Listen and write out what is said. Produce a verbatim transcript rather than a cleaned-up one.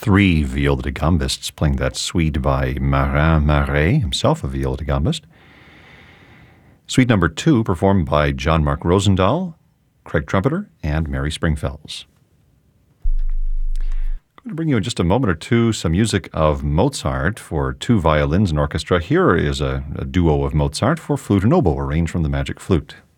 three viola da gambists playing that suite by Marin Marais, himself a viola da gambist. Suite number two, performed by John Mark Rosendahl, Craig Trumpeter, and Mary Springfells. I'm going to bring you in just a moment or two some music of Mozart for two violins and orchestra. Here is a, a duo of Mozart for flute and oboe, arranged from the Magic Flute.